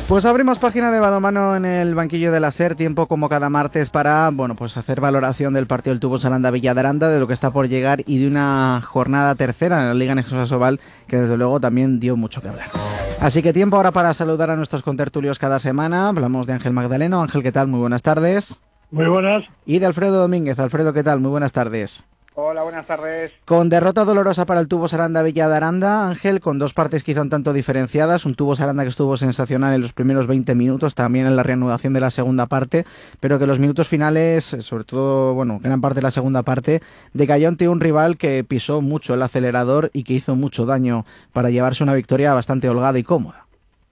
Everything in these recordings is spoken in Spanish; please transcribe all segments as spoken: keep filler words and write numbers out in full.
Pues abrimos página de balonmano en el banquillo de la SER, tiempo como cada martes para, bueno, pues hacer valoración del partido del Tubos Aranda Villadaranda, de lo que está por llegar y de una jornada tercera en la Liga Nejosa Sobal que desde luego también dio mucho que hablar. Así que tiempo ahora para saludar a nuestros contertulios cada semana. Hablamos de Ángel Magdaleno. Ángel, ¿qué tal? Muy buenas tardes. Muy buenas. Y de Alfredo Domínguez. Alfredo, ¿qué tal? Muy buenas tardes. Hola, buenas tardes. Con derrota dolorosa para el Tubos Aranda Villadaranda, Ángel, con dos partes quizá un tanto diferenciadas. Un Tubos Aranda que estuvo sensacional en los primeros veinte minutos, también en la reanudación de la segunda parte, pero que los minutos finales, sobre todo, bueno, gran parte de la segunda parte, decayó ante un rival que pisó mucho el acelerador y que hizo mucho daño para llevarse una victoria bastante holgada y cómoda.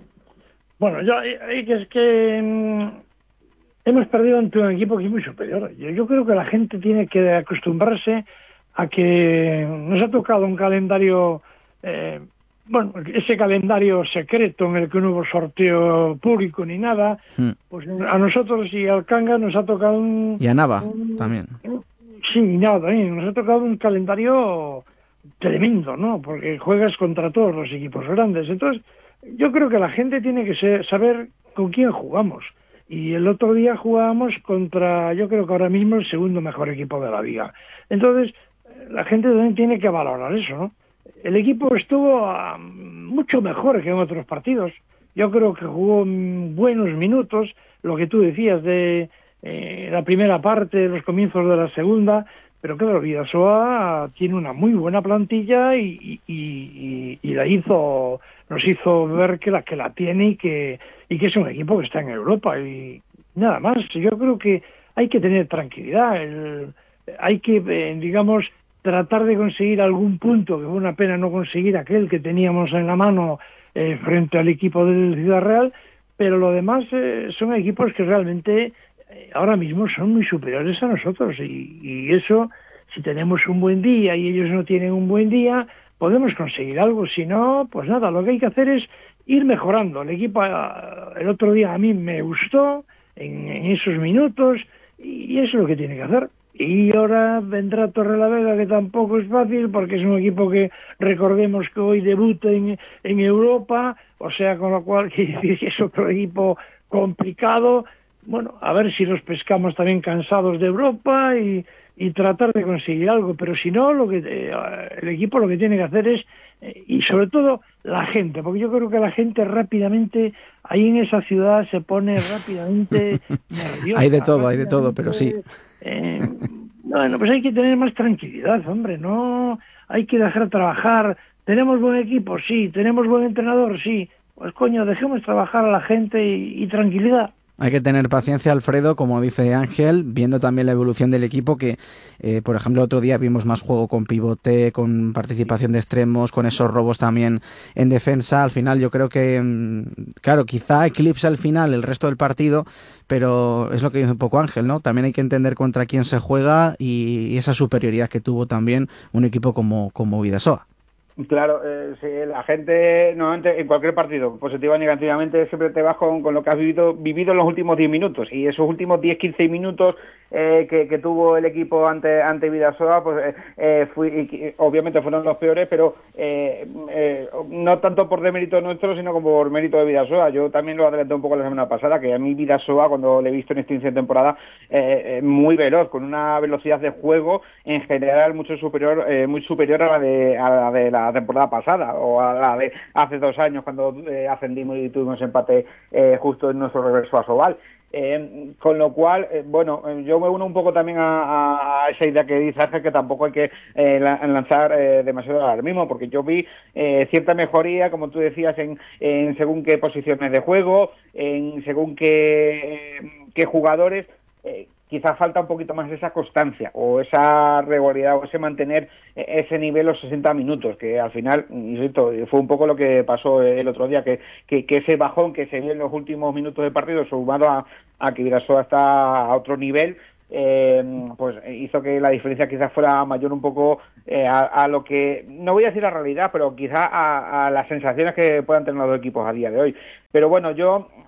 Bueno, yo es que mmm, hemos perdido ante un equipo que es muy superior. Yo, yo creo que la gente tiene que acostumbrarse a que nos ha tocado un calendario, eh, bueno, ese calendario secreto en el que no hubo sorteo público ni nada, mm. pues a nosotros y al Cangas nos ha tocado un... Y a Nava un, también. Un, sí, Nava también. Nos ha tocado un calendario tremendo, ¿no? Porque juegas contra todos los equipos grandes. Entonces, yo creo que la gente tiene que ser, saber con quién jugamos. Y el otro día jugábamos contra, yo creo que ahora mismo el segundo mejor equipo de la liga. Entonces, la gente también tiene que valorar eso, ¿no? El equipo estuvo uh, mucho mejor que en otros partidos. Yo creo que jugó buenos minutos, lo que tú decías de eh, la primera parte, los comienzos de la segunda, pero claro, Vidasoa tiene una muy buena plantilla y, y, y, y la hizo, nos hizo ver que la que la tiene y que y que es un equipo que está en Europa y nada más. Yo creo que hay que tener tranquilidad, el, hay que, eh, digamos, tratar de conseguir algún punto, que fue una pena no conseguir aquel que teníamos en la mano eh, frente al equipo del Ciudad Real, pero lo demás eh, son equipos que realmente eh, ahora mismo son muy superiores a nosotros y, y eso, si tenemos un buen día y ellos no tienen un buen día, podemos conseguir algo. Si no, pues nada, lo que hay que hacer es ir mejorando. El equipo el otro día a mí me gustó en, en esos minutos y eso es lo que tiene que hacer. Y ahora vendrá Torrelavega, que tampoco es fácil porque es un equipo que recordemos que hoy debuta en, en Europa, o sea, con lo cual que es otro equipo complicado. Bueno, a ver si los pescamos también cansados de Europa y, y tratar de conseguir algo, pero si no, lo que eh, el equipo lo que tiene que hacer es, eh, y sobre todo la gente, porque yo creo que la gente rápidamente, ahí en esa ciudad se pone rápidamente nerviosa. Hay de todo, hay de todo, pero sí. Eh, bueno, pues hay que tener más tranquilidad, hombre, no hay que dejar trabajar. ¿Tenemos buen equipo? Sí. ¿Tenemos buen entrenador? Sí. Pues coño, dejemos trabajar a la gente y, y tranquilidad. Hay que tener paciencia, Alfredo, como dice Ángel, viendo también la evolución del equipo que, eh, por ejemplo, el otro día vimos más juego con pivote, con participación de extremos, con esos robos también en defensa. Al final yo creo que, claro, quizá eclipsa al final el resto del partido, pero es lo que dice un poco Ángel, ¿no? También hay que entender contra quién se juega y, y esa superioridad que tuvo también un equipo como, como Vidasoa. Claro, eh, sí, la gente normalmente en cualquier partido, positiva o negativamente, siempre te vas con, con lo que has vivido, vivido en los últimos diez minutos, y esos últimos diez a quince minutos eh, que, que tuvo el equipo ante ante Vidasoa, pues eh, fui, y, obviamente fueron los peores, pero eh, eh, no tanto por demérito nuestro, sino como por mérito de Vidasoa. Yo también lo adelanté un poco la semana pasada, que a mí Vidasoa, cuando le he visto en este inicio de temporada, eh, eh, muy veloz, con una velocidad de juego en general mucho superior, eh, muy superior a la de a la de la temporada pasada o a la de hace dos años cuando eh, ascendimos y tuvimos empate eh, justo en nuestro regreso a Sobal. Eh, con lo cual, eh, bueno, yo me uno un poco también a, a esa idea que dice Ángel, que tampoco hay que eh, lanzar eh, demasiado alarmismo, porque yo vi eh, cierta mejoría, como tú decías, en, en según qué posiciones de juego, en según qué, eh, qué jugadores. Eh, quizás falta un poquito más esa constancia o esa regularidad o ese mantener ese nivel los sesenta minutos, que al final, insisto, fue un poco lo que pasó el otro día, que, que, que ese bajón que se vio en los últimos minutos del partido, sumado a, a que Vidasoa está a otro nivel, eh, pues hizo que la diferencia quizás fuera mayor un poco eh, a, a lo que, no voy a decir la realidad, pero quizás a, a las sensaciones que puedan tener los dos equipos a día de hoy. Pero bueno, yo...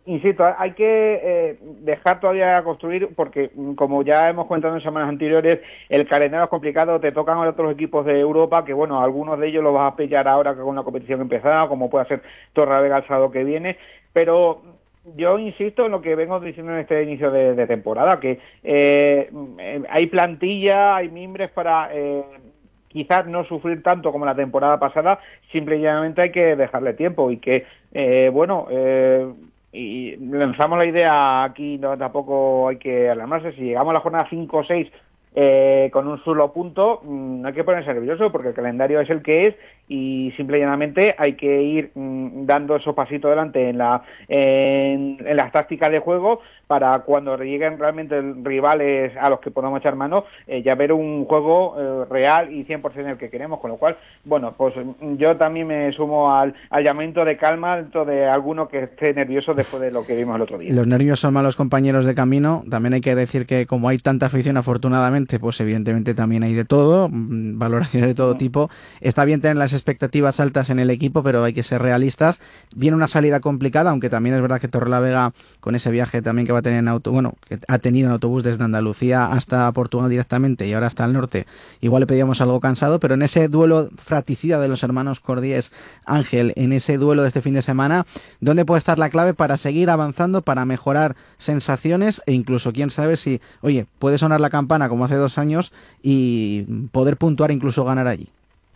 insisto, hay que eh, dejar todavía construir, porque como ya hemos comentado en semanas anteriores, el calendario es complicado, te tocan otros equipos de Europa, que bueno, algunos de ellos los vas a pillar ahora con la competición empezada, como puede ser Torrelavega el sábado que viene, pero yo insisto en lo que vengo diciendo en este inicio de, de temporada, que eh, hay plantilla, hay mimbres para... Eh, quizás no sufrir tanto como la temporada pasada, simplemente hay que dejarle tiempo y que, eh, bueno, eh, y lanzamos la idea aquí, no tampoco hay que alarmarse, si llegamos a la jornada cinco o seis eh, con un solo punto, no hay que ponerse nervioso porque el calendario es el que es y simple y llanamente hay que ir mmm, dando esos pasitos adelante en, la, en, en las tácticas de juego para cuando lleguen realmente rivales a los que podamos echar mano, eh, ya ver un juego eh, real y cien por ciento el que queremos, con lo cual, bueno, pues yo también me sumo al, al llamamiento de calma dentro de alguno que esté nervioso después de lo que vimos el otro día. Los nervios son malos compañeros de camino, también hay que decir que como hay tanta afición afortunadamente, pues evidentemente también hay de todo, valoraciones de todo mm. tipo, está bien tener las expectativas altas en el equipo, pero hay que ser realistas, viene una salida complicada, aunque también es verdad que Torrelavega con ese viaje también que va a tener en auto, bueno, que ha tenido en autobús desde Andalucía hasta Portugal directamente y ahora hasta el norte, igual le pedíamos algo cansado, pero en ese duelo fratricida de los hermanos Cordiés, Ángel, en ese duelo de este fin de semana, ¿dónde puede estar la clave para seguir avanzando, para mejorar sensaciones e incluso, quién sabe si, oye, puede sonar la campana como hace dos años y poder puntuar, incluso ganar allí?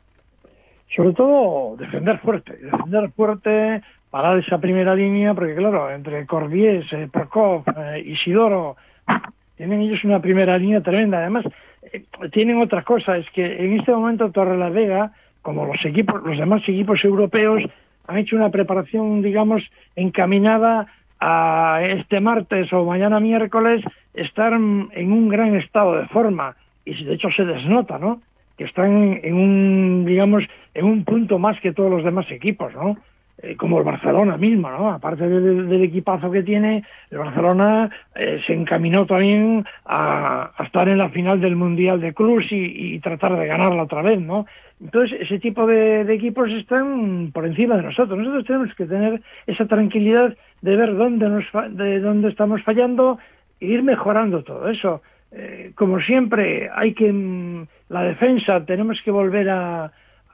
Sobre todo defender fuerte, defender fuerte, parar esa primera línea, porque claro, entre Cordiés, eh, Prokop, eh, Isidoro, tienen ellos una primera línea tremenda. Además, eh, tienen otra cosa, es que en este momento Torrelavega, como los equipos, los demás equipos europeos, han hecho una preparación, digamos, encaminada a este martes o mañana miércoles estar en un gran estado de forma, y de hecho se desnota, ¿no?, que están en un, digamos, en un punto más que todos los demás equipos, ¿no? Eh, como el Barcelona mismo, ¿no? Aparte de, de, del equipazo que tiene, el Barcelona eh, se encaminó también a, a estar en la final del Mundial de Clubs y, y tratar de ganarla otra vez, ¿no? Entonces, ese tipo de, de equipos están por encima de nosotros. Nosotros tenemos que tener esa tranquilidad de ver dónde nos de dónde estamos fallando e ir mejorando todo eso. Eh, como siempre, hay que, la defensa, tenemos que volver a,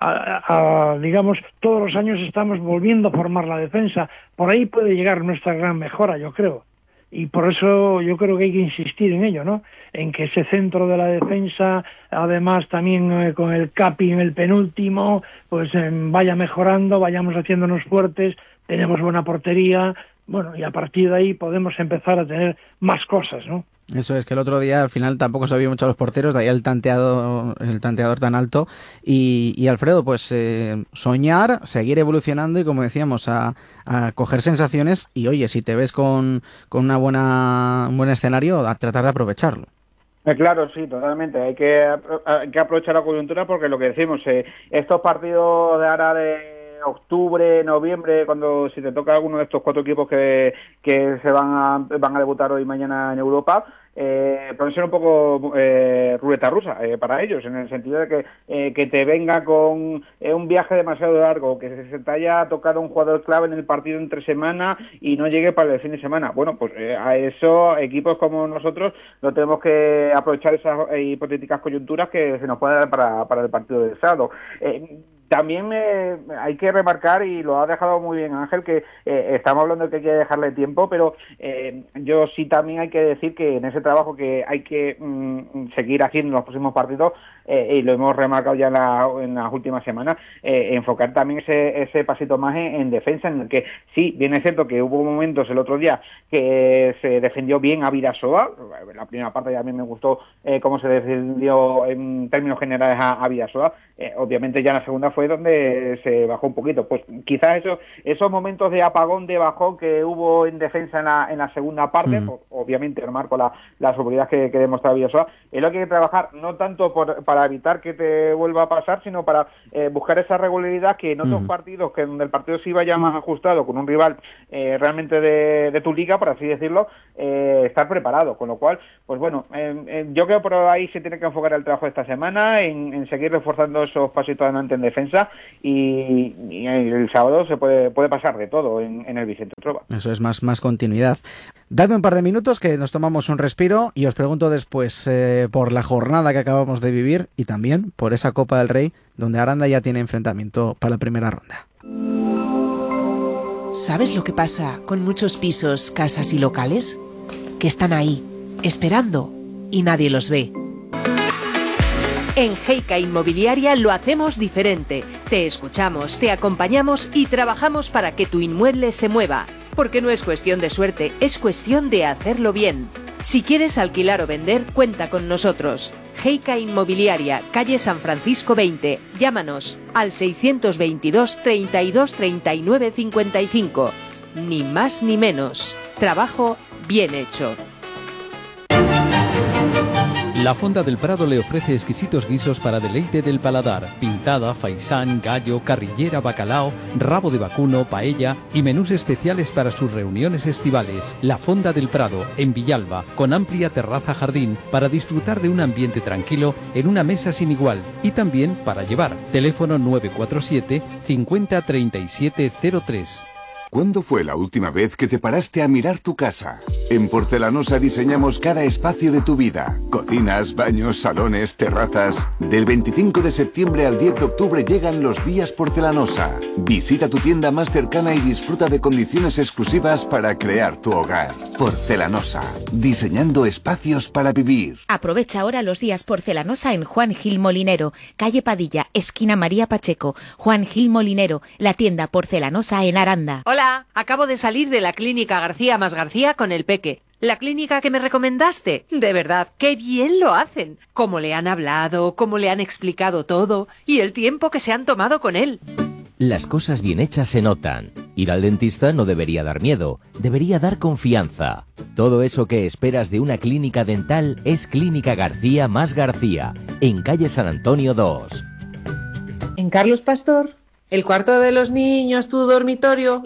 a, a, digamos, todos los años estamos volviendo a formar la defensa, por ahí puede llegar nuestra gran mejora, yo creo, y por eso yo creo que hay que insistir en ello, ¿no?, en que ese centro de la defensa, además también eh, con el Capi en el penúltimo, pues eh, vaya mejorando, vayamos haciéndonos fuertes, tenemos buena portería, bueno, y a partir de ahí podemos empezar a tener más cosas, ¿no? Eso es, que el otro día al final tampoco se vio mucho a los porteros, de ahí el tanteado, el tanteador tan alto. Y, y Alfredo, pues eh, soñar, seguir evolucionando y, como decíamos, a, a coger sensaciones. Y oye, si te ves con, con una buena, un buen escenario, a tratar de aprovecharlo. Eh, claro, sí, totalmente. Hay que, hay que aprovechar la coyuntura porque lo que decimos, eh, estos partidos de ahora de octubre, noviembre, cuando si te toca alguno de estos cuatro equipos que, que se van a, van a debutar hoy y mañana en Europa, eh, pueden ser un poco eh, ruleta rusa eh, para ellos, en el sentido de que, eh, que te venga con eh, un viaje demasiado largo, que se te haya tocado un jugador clave en el partido entre semana y no llegue para el fin de semana. Bueno, pues eh, a eso equipos como nosotros no tenemos que aprovechar esas eh, hipotéticas coyunturas que se nos pueden dar para, para el partido del sábado. Eh, También eh, hay que remarcar, y lo ha dejado muy bien Ángel, que eh, estamos hablando de que hay que dejarle tiempo, pero eh, yo sí también hay que decir que en ese trabajo que hay que mm, seguir haciendo en los próximos partidos, eh, y lo hemos remarcado ya en, la, en las últimas semanas, eh, enfocar también ese, ese pasito más en, en defensa, en el que sí, bien es cierto que hubo momentos el otro día que se defendió bien a Vidasoa. La primera parte ya a mí me gustó eh, cómo se defendió en términos generales a, a Vidasoa. Eh, obviamente ya en la segunda fue donde se bajó un poquito. Pues quizás eso, esos momentos de apagón, de bajón que hubo en defensa en la, en la segunda parte, mm. pues, obviamente remarco la, la superioridad que, que demostraba Vidasoa, es lo que hay que trabajar, no tanto por, para evitar que te vuelva a pasar, sino para eh, buscar esa regularidad que en otros mm. partidos, que donde el partido sí vaya más ajustado, con un rival eh, realmente de, de tu liga, por así decirlo, eh, estar preparado. Con lo cual, pues bueno, eh, eh, yo creo que por ahí se tiene que enfocar el trabajo de esta semana, en, en seguir reforzando esos pasitos adelante en defensa, defensa y, y el sábado se puede puede pasar de todo en, en el Vicente Trova. Eso es más, más continuidad. Dadme un par de minutos que nos tomamos un respiro y os pregunto después eh, por la jornada que acabamos de vivir y también por esa Copa del Rey donde Aranda ya tiene enfrentamiento para la primera ronda. ¿Sabes lo que pasa con muchos pisos, casas y locales? Que están ahí, esperando, y nadie los ve. En Heica Inmobiliaria lo hacemos diferente. Te escuchamos, te acompañamos y trabajamos para que tu inmueble se mueva. Porque no es cuestión de suerte, es cuestión de hacerlo bien. Si quieres alquilar o vender, cuenta con nosotros. Heica Inmobiliaria, calle San Francisco veinte. Llámanos al seiscientos veintidós, treinta y dos, treinta y nueve, cincuenta y cinco. Ni más ni menos. Trabajo bien hecho. La Fonda del Prado le ofrece exquisitos guisos para deleite del paladar: pintada, faisán, gallo, carrillera, bacalao, rabo de vacuno, paella y menús especiales para sus reuniones estivales. La Fonda del Prado, en Villalba, con amplia terraza jardín para disfrutar de un ambiente tranquilo en una mesa sin igual y también para llevar. Teléfono nueve cuatro siete, cincuenta, treinta y siete cero tres. ¿Cuándo fue la última vez que te paraste a mirar tu casa? En Porcelanosa diseñamos cada espacio de tu vida. Cocinas, baños, salones, terrazas. Del veinticinco de septiembre al diez de octubre llegan los días Porcelanosa. Visita tu tienda más cercana y disfruta de condiciones exclusivas para crear tu hogar. Porcelanosa, diseñando espacios para vivir. Aprovecha ahora los días Porcelanosa en Juan Gil Molinero, calle Padilla, esquina María Pacheco. Juan Gil Molinero, la tienda Porcelanosa en Aranda. Hola, acabo de salir de la clínica García más García con el Peque. ¿La clínica que me recomendaste? De verdad, qué bien lo hacen. Cómo le han hablado, cómo le han explicado todo y el tiempo que se han tomado con él. Las cosas bien hechas se notan. Ir al dentista no debería dar miedo, debería dar confianza. Todo eso que esperas de una clínica dental es Clínica García más García, en calle San Antonio dos. En Carlos Pastor, el cuarto de los niños, tu dormitorio